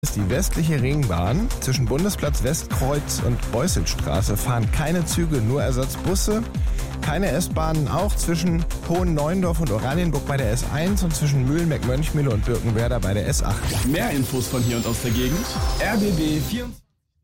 Die westliche Ringbahn zwischen Bundesplatz Westkreuz und Beusselstraße fahren keine Züge, nur Ersatzbusse. Keine S-Bahnen, auch zwischen Hohen-Neuendorf und Oranienburg bei der S1 und zwischen Mühlenbeck, Mönchmühle und Birkenwerder bei der S8. Mehr Infos von hier und aus der Gegend: RBB 24.